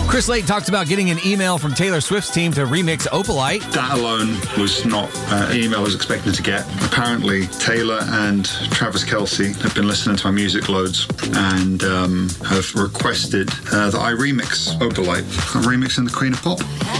Chris Lake talked about getting an email from Taylor Swift's team to remix Opalite. That alone was not an email I was expecting to get. Apparently, Taylor and Travis Kelce have been listening to my music loads and have requested that I remix Opalite. I'm remixing the Queen of Pop.